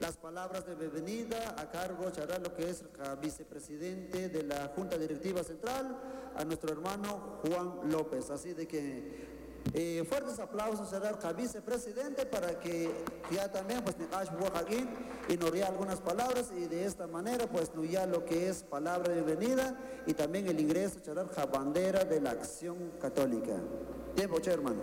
las palabras de bienvenida a cargo chará lo que es el vicepresidente de la Junta Directiva Central, a nuestro hermano Juan López. Así de que fuertes aplausos al vicepresidente para que ya también pues y nos dé algunas palabras, y de esta manera pues ya lo que es palabra de bienvenida y también el ingreso chará la bandera de la Acción Católica. Tiempo, hermano.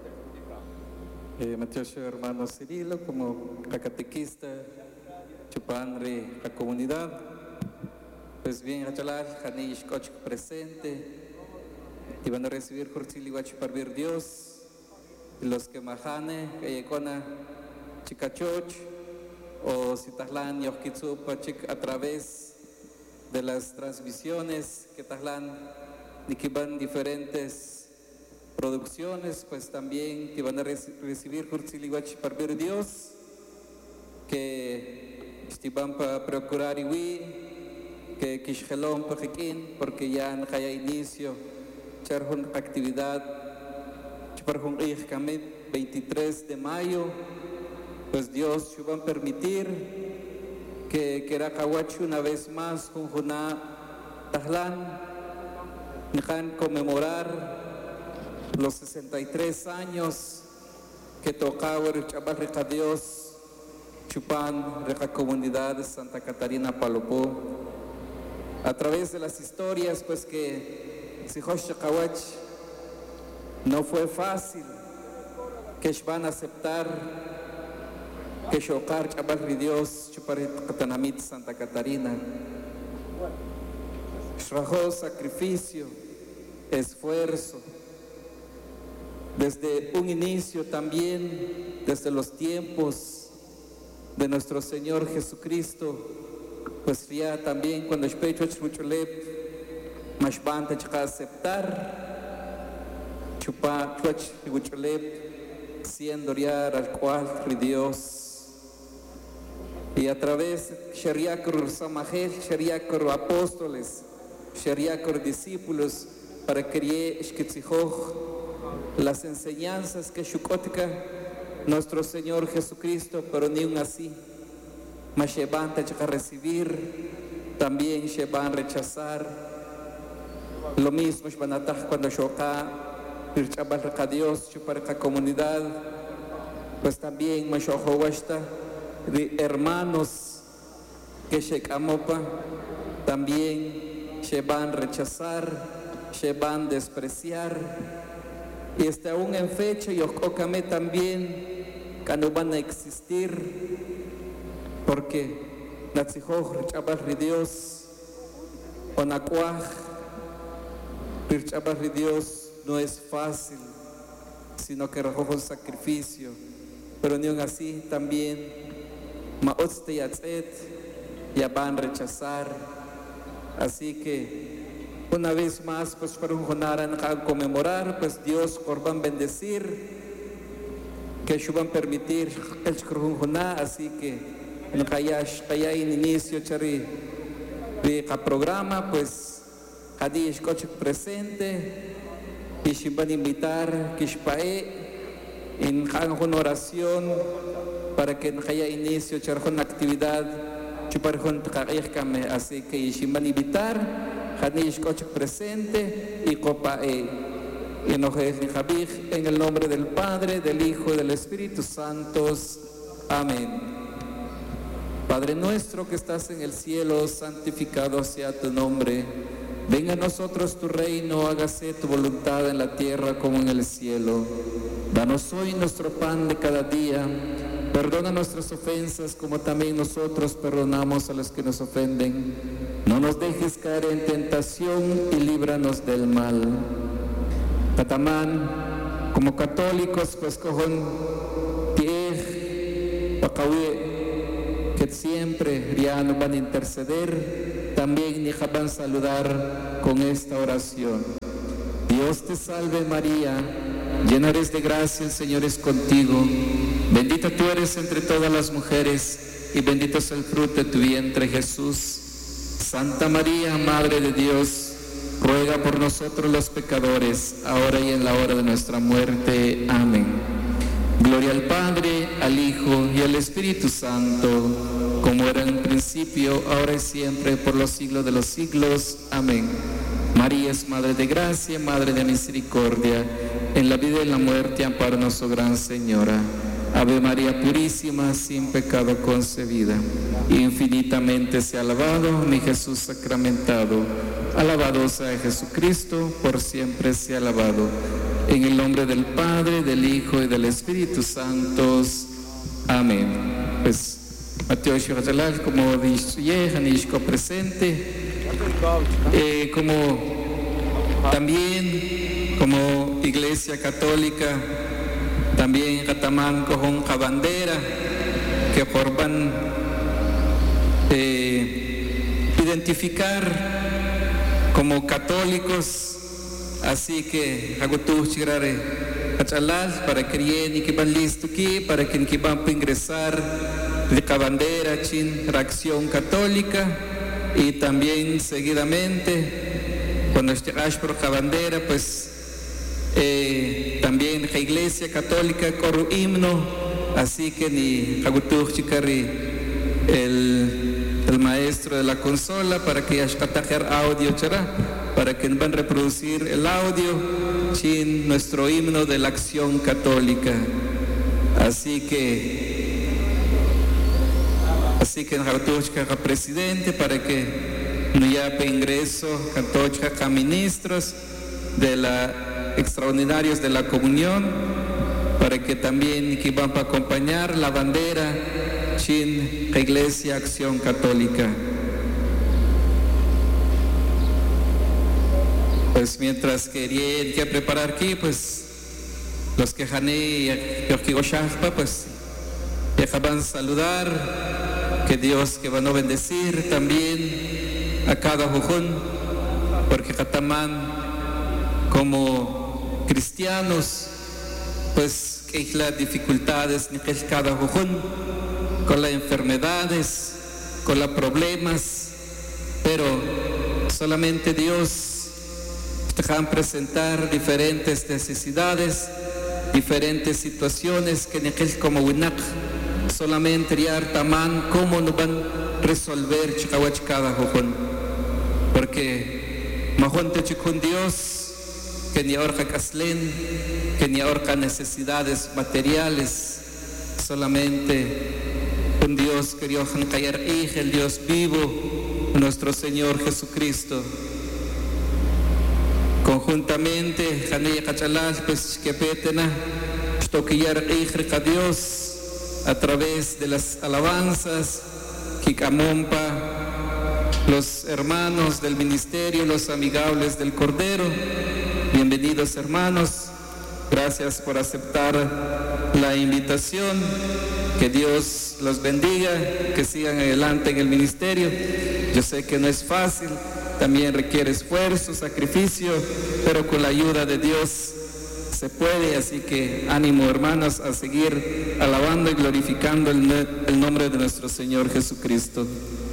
Matías, hermano Cirilo, como catequista, chupanre la comunidad, pues bien, Hachalal, Janish Koch presente, y van a recibir Jurtzili Huachiparbir Dios, y los que Mahane, Kayekona, Chicachoch, o Citajlán, Yochkitsupa, a través de las transmisiones que Tajlán, y que van diferentes producciones, pues también que van a recibir Jurtzilihuach para ver Dios, que van para procurar que Kishgelón Pajiquín, porque ya en haya inicio charjun actividad chuparjun 23 de mayo, pues Dios van a permitir que Racahuachu una vez más Junjuná Tajlán dejan conmemorar los 63 años que tocaba el Chabal Reca Dios, Chupan, Reca Comunidad de Santa Catarina Palopó. A través de las historias, pues que Sijosh Chakawach no fue fácil que van a aceptar que Shokar Chabal Dios, Chupar Catanamit Santa Catarina. Shrajo sacrificio, esfuerzo. Desde un inicio también, desde los tiempos de nuestro Señor Jesucristo, pues ya también cuando el pecho chucholep, más banta chica aceptar, chupa chucholep, siendo ya al cual Dios. Y a través de Shariakor Samajel, Shariakor apóstoles, Shariakor discípulos, para que las enseñanzas que Shukótica nuestro Señor Jesucristo, pero ni un así, mas Sheban te a recibir, también Sheban rechazar. Lo mismo Shbanatah cuando Shoka, Pirchabal Dios, Chuparca comunidad, pues también Mashohowashta, de hermanos que Shekamopa, también Sheban rechazar, Sheban despreciar. Y aún en fecha, y Okokame también, que no van a existir, porque Natsijoch, Richabal Dios, Onacuaj, Richabal Dios no es fácil, sino que recojo el sacrificio, pero ni aún así también, Maotzte y Atzet, ya van a rechazar, así que una vez más, pues para un conmemorar, pues Dios van a bendecir, que van a permitir el Shkurunjuná, así que en Kaya inicio chari de programa, pues Hadish Kochik presente, y se van a invitar que en una oración para que en Kaya inicio chari una actividad, así que se van a invitar. Hanish Kochik presente y Copa en el nombre del Padre, del Hijo y del Espíritu Santo. Amén. Padre nuestro que estás en el cielo, santificado sea tu nombre. Venga a nosotros tu reino, hágase tu voluntad en la tierra como en el cielo. Danos hoy nuestro pan de cada día. Perdona nuestras ofensas como también nosotros perdonamos a los que nos ofenden. No nos dejes caer en tentación y líbranos del mal. Tatamán, como católicos, pues cojon que siempre ya nos van a interceder, también ni van a saludar con esta oración. Dios te salve María, llena eres de gracia, el Señor es contigo. Bendita tú eres entre todas las mujeres y bendito es el fruto de tu vientre Jesús. Santa María, Madre de Dios, ruega por nosotros los pecadores, ahora y en la hora de nuestra muerte. Amén. Gloria al Padre, al Hijo y al Espíritu Santo, como era en un principio, ahora y siempre, por los siglos de los siglos. Amén. María es Madre de Gracia, Madre de Misericordia, en la vida y en la muerte, ampáranos, oh Gran Señora. Ave María Purísima, sin pecado concebida. Infinitamente sea alabado mi Jesús sacramentado. Alabado sea Jesucristo, por siempre sea alabado. En el nombre del Padre, del Hijo y del Espíritu Santo. Amén. Pues, Mateo Shirachalal, como dice, presente, como también como Iglesia Católica, también Catamán con bandera que forman identificar como católicos. Así que hago tu chigare achalal para que y que van listo aquí, para que van a ingresar de la bandera chin reacción católica. Y también seguidamente cuando llegas por la bandera, pues también la Iglesia Católica corre himno. Así que ni hago tu chigare el maestro de la consola para que haya audio chará, para que van a reproducir el audio sin nuestro himno de la acción católica. Así que el presidente para que no haya ingreso a ministros de la extraordinarios de la comunión, para que también que van a acompañar la bandera sin la Iglesia Acción Católica. Pues mientras quería preparar aquí, pues los que jané y pues dejaban saludar, que Dios que van a bendecir también a cada jujón, porque Catamán como cristianos, pues que hay las dificultades ni que cada jujón, con las enfermedades, con los problemas, pero solamente Dios dejan presentar diferentes necesidades, diferentes situaciones que Nejel como Winak solamente riar tamán cómo no van a resolver chikawach cada jojón, porque majonte chikun Dios que ni ahorca caslen, que ni ahorca necesidades materiales, solamente un Dios que Dios callar el Dios vivo, nuestro Señor Jesucristo. Conjuntamente, Janey Cachalal, pues que petena, toquillar a Dios a través de las alabanzas, Kikamompa, los hermanos del ministerio, los amigables del Cordero. Bienvenidos, hermanos. Gracias por aceptar la invitación. Que Dios los bendiga, que sigan adelante en el ministerio. Yo sé que no es fácil. También requiere esfuerzo, sacrificio, pero con la ayuda de Dios se puede. Así que ánimo, hermanos, a seguir alabando y glorificando el nombre de nuestro Señor Jesucristo.